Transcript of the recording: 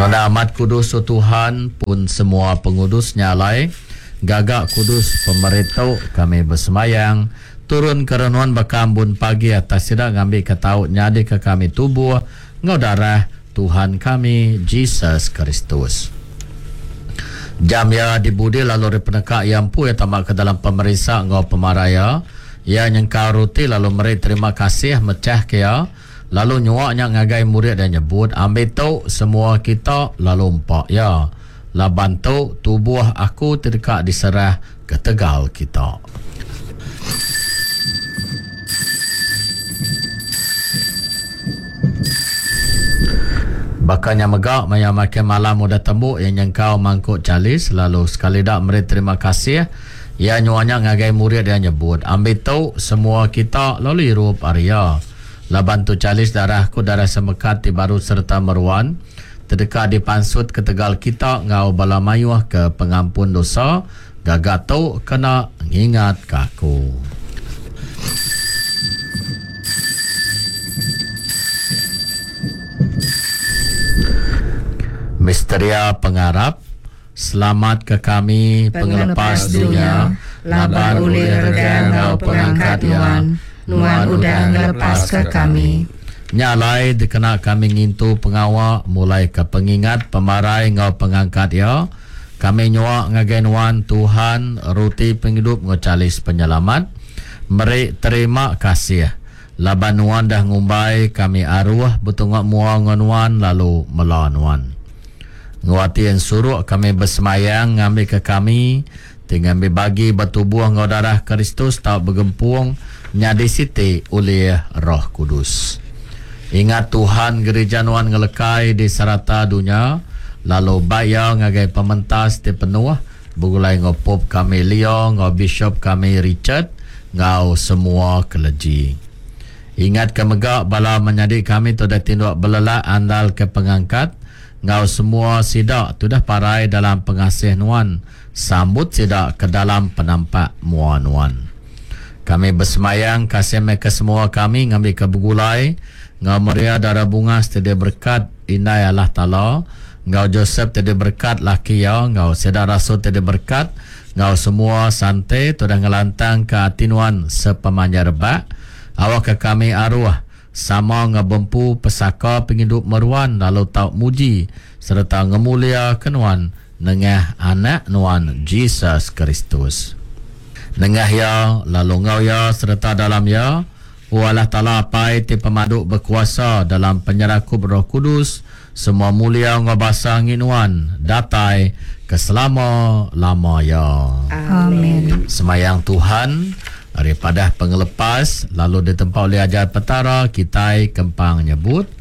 Mana amat kudus Tuhan pun semua pengudus nyalai gagak kudus pemerintah kami bersemayang turun kerenuan bakambun pagi atas tidak ngambil ketaut nyadi ke kami tubuh ngau darah Tuhan kami Jesus Kristus. Jam ya dibudi lalu peneka yang pu ya tamak ke dalam pemerintah ngau pemaraya ya nyengkau ruti lalu meri terima kasih mecah ke ya lalu nyuaknya ngagai murid dan nyebut ambil tu semua kita lalu empak ya la bantu tubuh aku terdekat diserah ke tegal kita. Bakanya megak maya makin malam muda tembuk yang nyengkau mangkuk calis lalu sekali dak meri terima kasih ya nyuaknya ngagai murid dan nyebut ambil tu semua kita lalu irup Arya la bantu calis darahku darah semekat di baru serta meruan terdekat dipansut ke tegal kita ngau bala mayuh ke pengampun dosa gagak tu kena ingat kaku. Misteria pengarap selamat ke kami pengelepas dunia laban uli rega ngau pengangkat nuan udah ngelepas ke kami. Nyalai dikena kami ngintu pengawak mulai ke pengingat pemarai ngau pengangkat ya kami nyuak ngagenuan Tuhan ruti penghidup ngocalis penyelamat meri terima kasih laban nuan dah ngumbai kami arwah betungak mua ngonuan lalu melanuan nguati yang suruh kami bersemayang ngambil ke kami tinggal bagi bertubuh ngau darah Kristus tak bergempung nyadi siti oleh Roh Kudus. Ingat Tuhan gereja nuan ngelekai di serata dunia lalu bayar ngagai pementas di penuh begulai ngopop kami Leo ngau bishop kami Richard ngau semua keleji. Ingat kemegak bala menjadi kami tu dah tindak belelak andal ke pengangkat ngau semua sidak tu dah parai dalam pengasih nuan sambut sidak ke dalam penampak mua nuan. Kami bersemayang kasih mereka semua kami ngambil ke begulai ngau Maria darah bunga sedia berkat inai Allah Ta'ala ngau Joseph sedia berkat laki ya ngau sedar rasul sedia berkat ngau semua santai tu dah ngelantang ke atinuan sepemanjar rebak awak ke kami arwah sama ngebempu pesaka penghidup meruan lalu tauk muji serta ngemulia kenuan nengah anak nuan Jesus Kristus nengah ya lalu ngau ya serta dalam ya Allah Ta'ala pai ti pemaduk berkuasa dalam penyerakup Roh Kudus semua mulia ngobasa nginuan datai keselama-lama ya. Amin. Semayang Tuhan daripada pengelepas lalu ditempat oleh ajar petara kita kempang nyebut